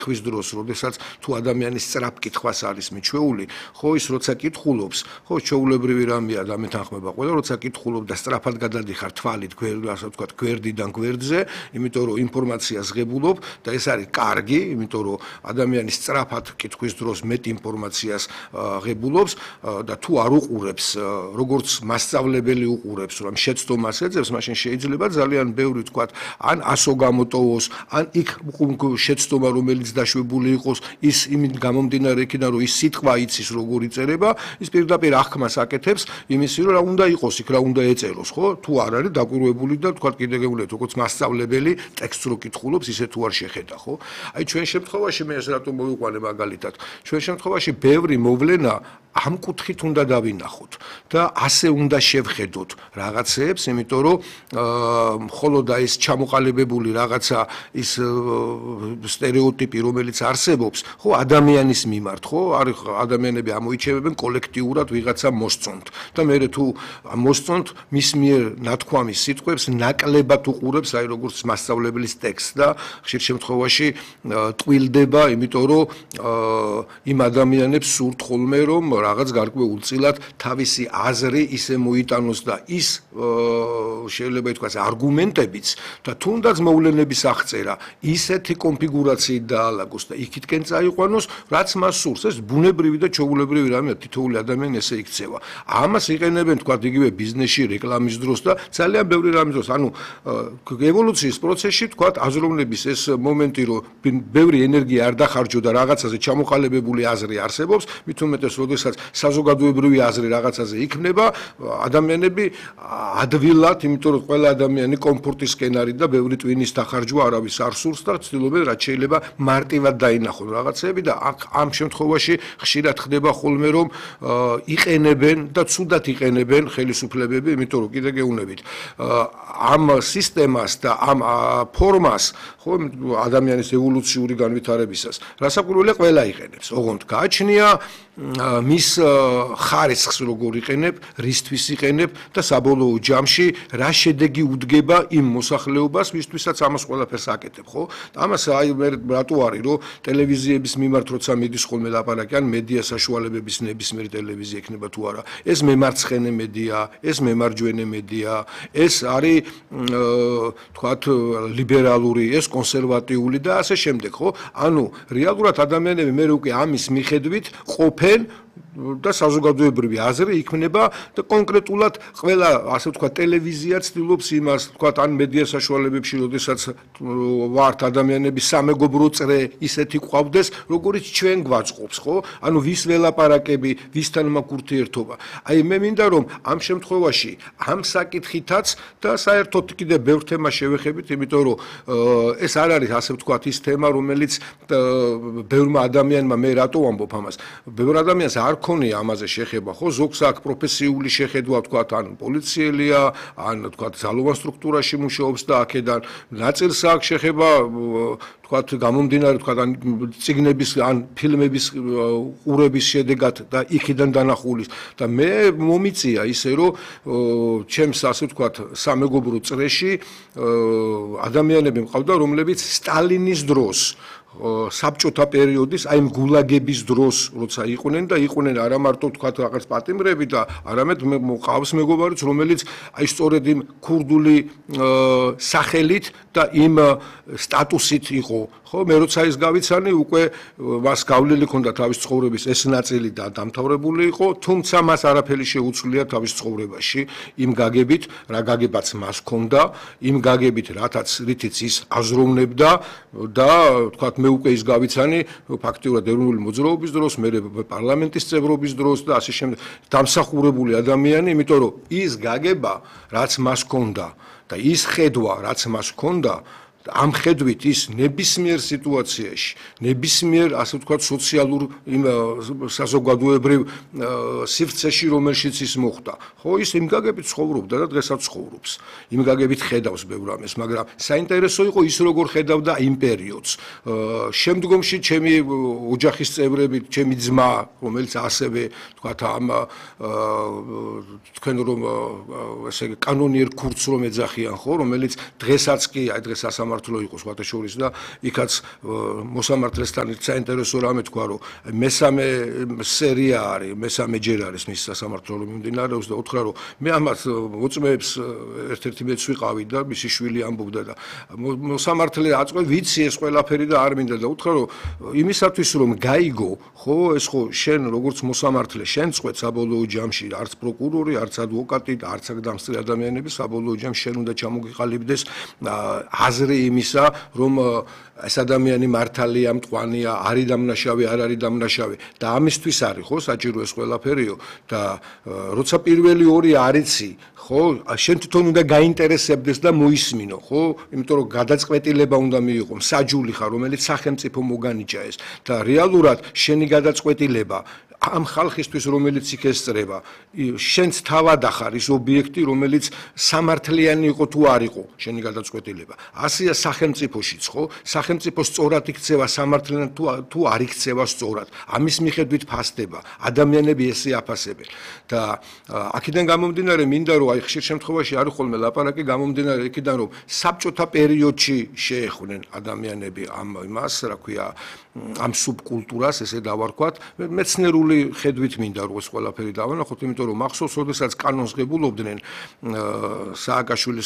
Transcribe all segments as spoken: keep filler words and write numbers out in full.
ხვის დროს, როდესაც თუ ადამიანის სწრაფ კითხვას არის მიჩვეული, ხო ის როცა კითხულობს, ხო ჩვეულებრივი რამეა და მეთანხმება ყველა, როცა კითხულობ და სწრაფად გადადიხარ თვალით, ასე ვთქვათ, გვერდიდან გვერდზე, იმიტომ რომ ინფორმაციას ღებულობ და ეს არის კარგი, იმიტომ რომ ადამიანის სწრაფად კითხვის დროს მეტ ინფორმაციას ღებულობს და თუ არ უყურებს, როგორც მასწავლებელი უყურებს, რომ შეცდომას ეძებს, მაშინ შეიძლება ძალიან ბევრი ვთქვათ, ან ასო გამოტოვოს, ან იქ შეცდომა რომელიც დაშვებული იყოს ის იმით გამომდინარე იქიდან რომ ის სიტყვა იცის როგორ იწერება ის პირდაპირ აღქმას აკეთებს იმისი რომ რა უნდა იყოს იქ რა უნდა ეწეროს ხო თუ არ არის დაკვირვებული და თქვა კიდე გეუბნებით როგორც მასწავლებელი ტექსტს რო კითხულობს ისე თუ არ შეხედა ხო აი ჩვენ შემთხვევაში მე ეს რატომ მოვიყვანე მაგალითად ჩვენ შემთხვევაში ბევრი მოვლენა ამ კუთხით უნდა დავინახოთ და ასე უნდა შევხედოთ რაღაცეებს იმიტომ რომ მხოლოდ აი ეს ჩამოყალიბებული რაღაცა ის სტერეოტიპი რომელიც არსებობს ხო ადამიანის მიმართ ხო არის ადამიანები ამოიჩევებენ კოლექტიურად ვიღაცა მოსწონთ და მე თუ მოსწონთ მის მიერ ნათქვამის სიტყვებს ნაკლებად უყურებს აი როგორც მასწავლებლის ტექსტს და ხშირ შემთხვევაში ტყვილდება იმიტომ რომ იმ ადამიანებს სურთ ხოლმე რომ რაღაც გარკვეულწილად თავისი აზრი ისე მოიტანოს და ის შეიძლება ითქვას არგუმენტებიც და თუნდაც მოვლენების აღწერა ისეთი კონფიგურაციით დაალაგოს და იქითკენ წაიყვანოს რაც მას სურს ეს ბუნებრივი და ჩვეულებრივი რამეა თითოეული ადამიანი ესე იქცევა ამას იყენებენ თქვა იგივე ბიზნესში რეკლამის დროს და ძალიან ბევრი რამის დროს ანუ ევოლუციის პროცესში თქვა აზროვნების ეს მომენტი რომ ბევრი ენერგია არ დახარჯო და რაღაცაზე ჩამოყალიბებული აზრი არსებობს მით უმეტეს როდესაც საზოგადოებრივი აზრი რაღაცაზე იქნება ადამიანები ადვილად იმიტომ რომ ყველა ადამიანი კომფორტისკენ არის და ბევრი ტვინის დახარჯვა არავის არ სურს და ცდილობენ რაც შეიძლება მარტივად დაინახონ რაღაცები და ამ შემთხვევაში ხშირად ხდება ხოლმე რომ იყენებენ და ცუდად იყენებენ ხელისუფლებები იმიტომ რომ კიდე გეუბნებით ამ სისტემას და ამ ფორმას ხო ადამიანის ევოლუციური განვითარებისას რასაკვირველია ყველა იყენებს ოღონდ გააჩნია მის ხარისხს როგორ იყენებ, რისთვის იყენებ და საბოლოო ჯამში რა შედეგი უდგება იმ მოსახლეობას, ვისთვისაც ამას ყველაფერს აკეთებ, ხო? ამას აი მე რატო არის, რომ ტელევიზიების მიმართ როცა მიდის ხოლმე ლაპარაკი, ან მედია საშუალებების ნებისმიერი ტელევიზია იქნება თუ არა, ეს მემარცხენე მედია, ეს მემარჯვენე მედია, ეს არის თქვათ ლიბერალური, ეს კონსერვატიული და ასე შემდეგ, ხო? ანუ რეალურად ადამიანები მე უკვე ამის მიხედვით ყოფენ და საზოგადოებრივი აზრი იქნება და კონკრეტულად ყველა ასე ვთქვათ ტელევიზია ცდილობს იმას ვთქვათ ან მედია საშუალებებში როდესაც ვართ ადამიანები სამეგობრო წრე ისეთი ყავდეს როგორიც ჩვენ გვაწყობს ხო ანუ ვის ველაპარაკები ვისთან მაქვს ურთიერთობა აი მე მინდა რომ ამ შემთხვევაში ამ საკითხითაც და საერთოდ კიდე ბევრ თემას შევეხებით იმიტომ რომ ეს არ არის ასე ვთქვათ ის თემა რომელიც ბევრმა ადამიანმა მე რატო ვამბობ ამას ბევრ ადამიანს არ ქონია ამაზე შეხება ხო ზოგს აქვს პროფესიული შეხედვა თქვათ ან პოლიციელია ან თქვათ ძალოვან სტრუქტურაში მუშაობს და აქედან ნაწილს აქვს შეხება თქვათ გამომდინარე თქვათ ან წიგნების ან ფილმების ყურების შედეგად და იქიდან დანახულის და მე მომიწია ისე რომ ჩემს ასე ვთქვათ სამეგობრო წრეში ადამიანები მყავდა რომლებიც სტალინის დროს საბჭოთა პერიოდის აი გულაგების დროს როცა იყვნენ და იყვნენ არა მარტო თქვათ რაღაც პატიმრები და არამედ მყავს მეგობარიც რომელიც აი სწორედ იმ ქურდული სახელით და იმ სტატუსით იყო ხო მე როცა ის გავიცანი უკვე მას გავლილი ჰქონდა თავის ცხოვრების ეს ნაწილი და დამთავრებული იყო თუმცა მას არაფერი შეუცვლია თავის ცხოვრებაში იმ გაგებით რა გაგებაც მას ჰქონდა იმ გაგებით რათაც რითიც ის აზროვნებდა და თქვათ მე უკვე ის გავიცანი ფაქტიურად ეროვნული მოძრაობის დროს, მე პარლამენტის წევრობის დროს და ასე შემდეგ დამსახურებული ადამიანი, იმიტომ რომ ის გაგება, რაც მას ჰქონდა და ის ხედვა, რაც მას ჰქონდა ამ ხედვით ის ნებისმიერ სიტუაციაში, ნებისმიერ ასე ვთქვათ სოციალურ იმ საზოგადოებრივ სივრცეში რომელშიც ის მოხვდა. ხო ის იმ გაგებით ცხოვრობდა და დღესაც ცხოვრობს. იმ გაგებით ხედავს ბევრ ამას, მაგრამ საინტერესო იყო ის როგორ ხედავდა იმ პერიოდს. შემდგომში ჩემი ოჯახის წევრები, ჩემი ძმა, რომელიც ასევე ვთქვათ ამ თქვენ რომ ესე კანონიერ კურსს რომ ეძახიან, ხო, რომელიც დღესაც კი აი დღეს სამართლო იყო სხვათა შორის და იქაც მოსამართლესთან საინტერესო რამე თქვა რომ მესამე სერია არის მესამე ჯერ არის მის სასამართლო მიმდინარეობს და უთხრა რომ მე ამას მოწმეებს ერთ-ერთი მეც ვიყავი და მისი შვილი ამბობდა და მოსამართლე აწყვე ვიცი ეს ყველაფერი და არ მინდა და უთხრა რომ იმისათვის რომ გაიგო ხო ეს ხო შენ როგორც მოსამართლე შენ წყვეთ საბოლოო ჯამში არც პროკურორი არც ადვოკატი და არც დამსწრე ადამიანები საბოლოო ჯამში შენ უნდა ჩამოგიყალიბდეს აზრი იმისა რომ ეს ადამიანი მართალია მტყუანია არის დამნაშავე არ არის დამნაშავე და ამისთვის არის ხო საჭირო ეს ყველაფერიო და როცა პირველი ორი არიცი ხო შენ თვითონ უნდა გაინტერესებდეს და მოისმინო ხო იმიტომ რომ გადაწყვეტილება უნდა მიიღო მსაჯული ხარ რომელიც სახელმწიფო მოგანიჭა ეს და რეალურად შენი გადაწყვეტილება ამ ხალხისთვის რომელიც იქ ესწრება შენც თავად ახარ ის ობიექტი რომელიც სამართლიანი იყო თუ არ იყო შენი გადაწყვეტილება ასეა სახელმწიფოშიც ხო სახელმწიფო სწორად იქცევა სამართლიანად თუ თუ არ იქცევა სწორად ამის მიხედვით ფასდება ადამიანები ესე აფასებენ და აქედან გამომდინარე მინდა რომ აი ხშირ შემთხვევაში არის ხოლმე ლაპარაკი გამომდინარე იქიდან რომ საბჭოთა პერიოდში შეეხნენ ადამიანები ამ იმას რა ქვია ამ სუბკულტურას ესე დავარქვათ მეცნიერული ხედვით მინდა რომ ეს ყველაფერი დავანახოთ იმიტომ რომ მახსოვს როდესაც კანონს ღებულობდნენ სააკაშვილის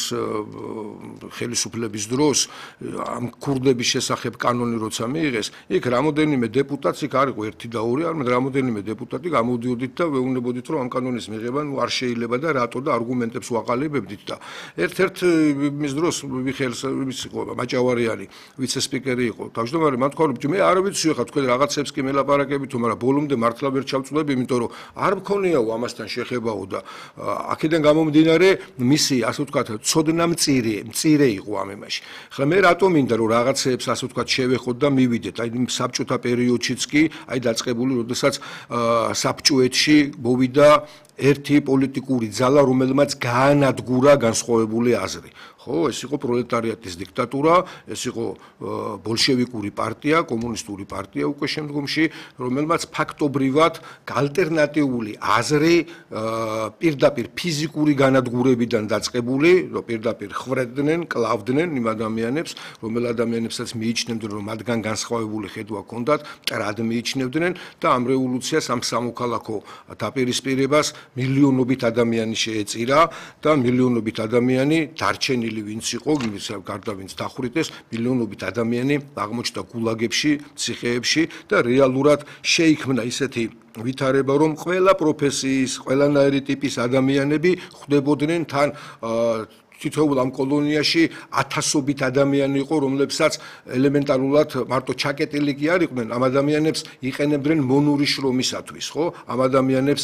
ხელისუფლების დროს ამ ქურდების შესახებ კანონი როცა მიიღეს იქ რამოდენიმე დეპუტატს იქ არისო ერთი და ორი არამედ რამოდენიმე დეპუტატი გამოდიოდით და ვეუბნებოდით რომ ამ კანონის მიღება ნუ არ შეიძლება და რატო და არგუმენტებს ვაყალიბებდით და ერთ-ერთ მის დროს მიხეილ ის იყო მაჭავარიანი ვიცე-სპიკერი იყო თავმჯდომარე მან თქვა რომ მე არ ვიცი ხა თქვენ რაღაცებს კი მელაპარაკებით თუ მაგრამ ბოლომდე მართლა ვერ ჩავწვდები იმიტომ რომ არ მქონიაო ამასთან შეხებაო და აქედან გამომდინარე მისი ასე ვთქვათ ცოდნა მწირე მწირე იყო ამ იმაში ხლა მე რატომ მინდა რომ რაღაცებს ასე ვთქვათ შევეხოთ და მივიდეთ აი საბჭოთა პერიოდშიც კი აი დაწყებული როდესაც საბჭოეთში მოვიდა ერთი პოლიტიკური ძალა რომელმაც გაანადგურა განსხვავებული აზრი ხო ეს იყო პროლეტარიატის დიქტატურა ეს იყო ბოლშევიკური პარტია კომუნისტური პარტია უკვე შემდგომში რომელმაც ფაქტობრივად ალტერნატიული აზრი პირდაპირ ფიზიკური განადგურებიდან დაწყებული რომ პირდაპირ ხვრედნენ კლავდნენ იმ ადამიანებს რომელ ადამიანებსაც მიიჩნევდნენ რომ მათგან განსხვავებული ხედვა ჰქონდათ მტრად მიიჩნევდნენ და ამ რევოლუციას ამ სამოქალაქო დაპირისპირებას მილიონობით ადამიანი შეეწირა და მილიონობით ადამიანი დარჩენილი ვინც იყო იმის გარდა ვინც დახვრიტეს მილიონობით ადამიანი აღმოჩნდა გულაგებში ციხეებში და რეალურად შეიქმნა ისეთი ვითარება რომ ყველა პროფესიის ყველანაირი ტიპის ადამიანები ხვდებოდნენ თან თითოეულ ამ კოლონიაში ათასობით ადამიანი იყო რომლებსაც ელემენტარულად მარტო ჩაკეტილი კი არ იყვნენ ამ ადამიანებს იყენებდნენ მონური შრომისათვის ხო ამ ადამიანებს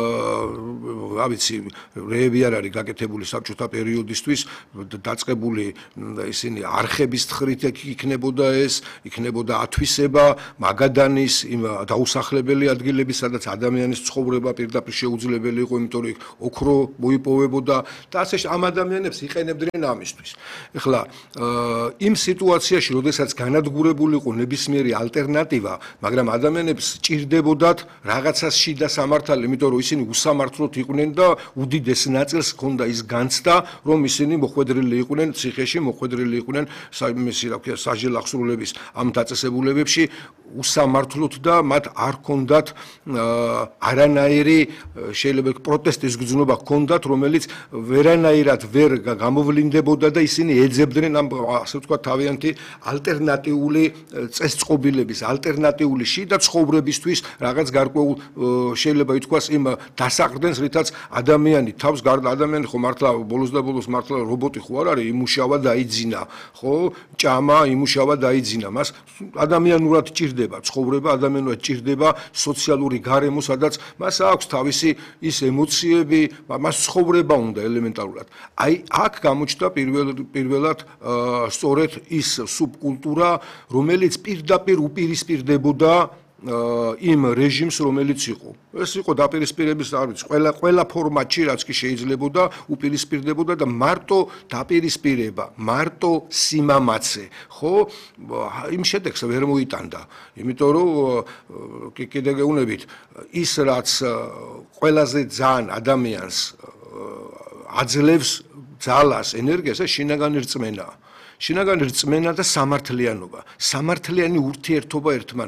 რა ვიცი რეები არ არის გაკეთებული საბჭოთა პერიოდისთვის დაწყებული ისინი არხების თხრით იქნებოდა ეს იქნებოდა ათვისება მაგადანის იმ დაუსახლებელი ადგილები სადაც ადამიანის ცხოვრება პირდაპირ შეუძლებელი იყო იმიტომ რომ ოქრო მოიპოვებოდა და ასე ამ ადამიანებს იყენებდნენ ამისთვის. ეხლა იმ სიტუაციაში, როდესაც განადგურებული იყო ნებისმიერი ალტერნატივა, მაგრამ ადამიანებს ჭირდებოდათ რაღაცას შიდა სამართალი, იმიტომ რომ ისინი უსამართლოდ იყვნენ და უდიდეს ნაწილს ჰქონდა ის განცდა, რომ ისინი მოხვედრილი იყვნენ ციხეში, მოხვედრილი იყვნენ იმისი, რა ქვია, საჟელახსრულების ამ დაწესებულებებში უსამართლოდ და მათ არ ჰქონდათ არანაირი შეიძლება პროტესტის გრძნობა ჰქონდათ, რომელიც ვერანაირად ვერ გამოვლინდებოდა და ისინი ეძებდნენ ამ ასე ვთქვათ თავიანთი ალტერნატიული წესწყობილების, ალტერნატიული შიდა ცხოვრებისთვის რაღაც გარკვეულ შეიძლება ითქვას იმ დასაყრდენს, რითაც ადამიანი თავს გარდა ადამიანი ხო მართლა ბოლოს და ბოლოს მართლა რობოტი ხო არ არის, იმუშავა და აიძინა, ხო, ჭამა, იმუშავა და აიძინა, მას ადამიანურად ჭირდება ცხოვრება, ადამიანურად ჭირდება სოციალური გარემო, სადაც მას აქვს თავისი ის ემოციები, მას ცხოვრება უნდა ელემენტარულად. აი აქ გამოჩნდა პირველად სწორედ ის სუბკულტურა, რომელიც პირდაპირ უპირისპირდებოდა იმ რეჟიმს, რომელიც იყო. ეს იყო დაპირისპირების არ ვიცი, ყველა ყველა ფორმატში რაც კი შეიძლებოდა, უპირისპირდებოდა და მარტო დაპირისპირება, მარტო სიმამაცე, ხო, იმ შედეგს ვერ მოიტანდა. იმიტომ რომ კიდე გეუბნებით, ის რაც ყველაზე ძალიან ადამიანს აძლევს ძალას, ენერგიას, ეს შინაგანი რწმენაა. შინაგანი რწმენა და სამართლიანობა, სამართლიანი ურთიერთობა ერთმანეთთან.